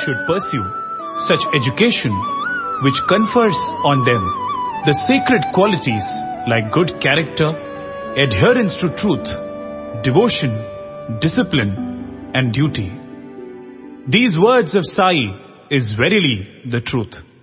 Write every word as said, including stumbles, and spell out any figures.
should pursue such education which confers on them the sacred qualities like good character, adherence to truth, devotion, discipline and duty. These words of Sai is verily the truth.